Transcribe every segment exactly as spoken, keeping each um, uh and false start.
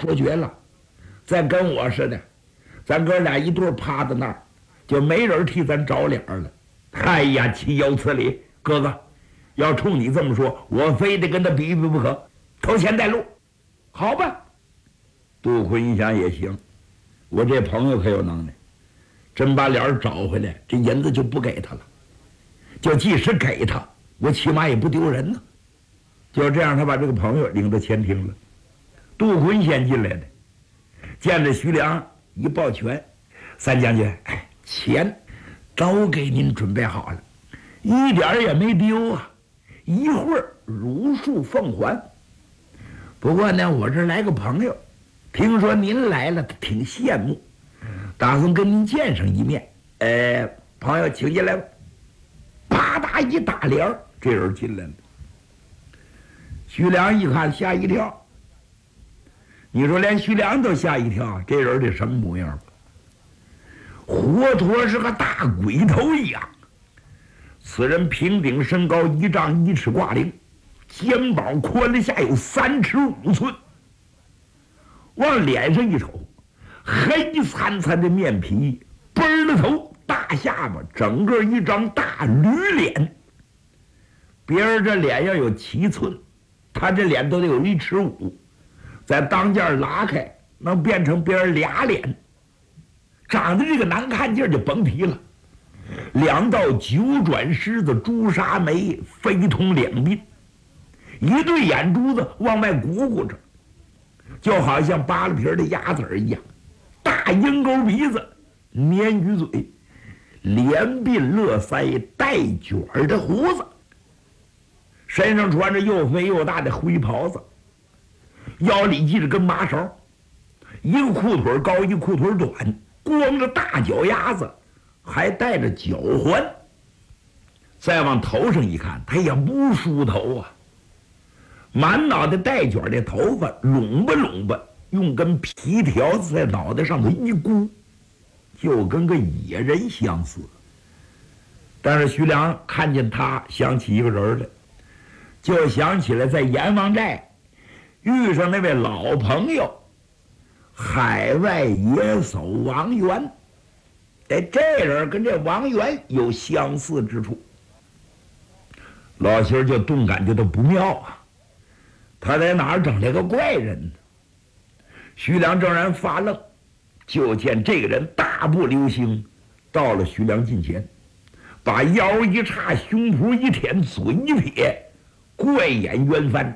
说绝了，再跟我似的，咱哥俩一对趴在那儿，就没人替咱找脸了。哎呀，岂有此理！哥哥，要冲你这么说，我非得跟他比比不可，头前带路。好吧，杜坤一想也行，我这朋友可有能耐，真把脸找回来，这银子就不给他了。就即使给他，我起码也不丢人呢。就这样，他把这个朋友领到前厅了。杜坤先进来的，见着徐良一抱拳：“三将军，哎，钱都给您准备好了，一点也没丢啊，一会儿如数奉还。不过呢，我这来个朋友，听说您来了，他挺羡慕，打算跟您见上一面。呃，朋友，请进来吧。”啪嗒一打帘儿，这人进来了。徐良一看，吓一跳。你说连徐良都吓一跳，这人得什么模样吧？活脱是个大鬼头一样。此人平顶身高一丈一尺挂零，肩膀宽了下有三尺五寸。往脸上一瞅，黑惨惨的面皮，奔儿的头，大下巴，整个一张大驴脸。别人这脸要有七寸，他这脸都得有一尺五，在当间拉开，能变成别人俩脸。长得这个难看劲儿就甭提了，两道九转狮子朱砂眉非通两鬓，一对眼珠子往外鼓鼓着，就好像扒了皮的鸭子儿一样，大鹰钩鼻子，鲶鱼嘴，连鬓络腮，带卷儿的胡子，身上穿着又肥又大的灰袍子，腰里系着根麻勺，一个裤腿高，一个裤腿短，光着大脚丫子，还带着脚环。再往头上一看，他也不梳头啊，满脑袋带卷的头发拢吧拢吧，用根皮条子在脑袋上头一箍，就跟个野人相似。但是徐良看见他，想起一个人来，就想起来在阎王寨遇上那位老朋友海外野叟王元。哎，这人跟这王元有相似之处，老心儿就顿感觉到不妙啊，他在哪儿整来个怪人呢？徐良正然发愣，就见这个人大步流星到了徐良近前，把腰一叉，胸脯一舔，嘴一撇，怪眼圆翻。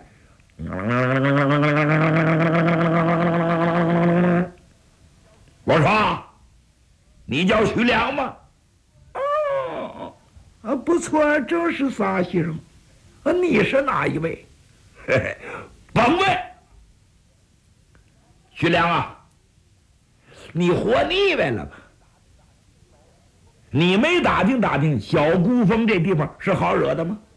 我说，你叫徐良吗？哦，啊，不错，正是仨先生。啊，你是哪一位？嘿嘿，甭问。徐良啊，你活腻歪了吧？你没打听打听小孤峰这地方是好惹的吗？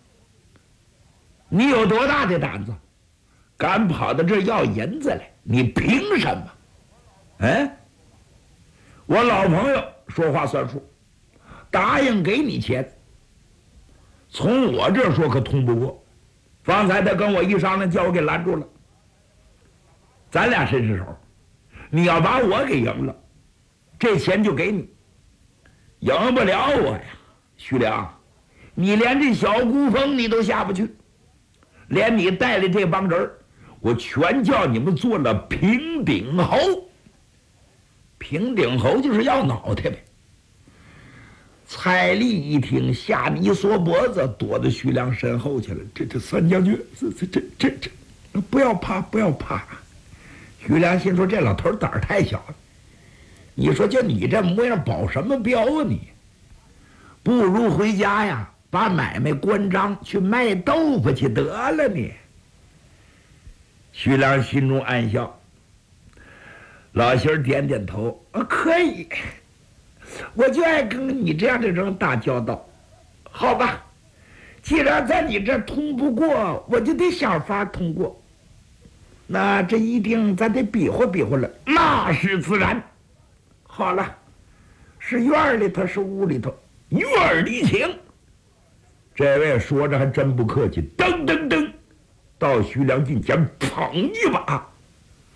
你有多大的胆子，敢跑到这儿要银子来？你凭什么？哎，我老朋友说话算数，答应给你钱，从我这儿说可通不过。方才他跟我一商量，叫我给拦住了。咱俩伸伸手，你要把我给赢了，这钱就给你。赢不了我呀，徐良，你连这小孤峰你都下不去，连你带来这帮人，我全叫你们做了平顶侯。平顶侯就是要脑袋呗。蔡丽一听，吓得一缩脖子，躲到徐良身后去了。这这三将军，这这这这这，不要怕，不要怕。徐良心说，这老头胆儿太小了。你说就你这模样，保什么镖啊你？不如回家呀，把买卖关张，去卖豆腐去得了你。徐良心中暗笑，老媳儿点点头，啊，可以，我就爱跟你这样的人打交道。好吧，既然在你这通不过，我就得想法通过。那这一定咱得比划比划了。那是自然。好了，是院里头是屋里头，院里请。这位说着还真不客气，噔噔噔，到徐良近前，捧一把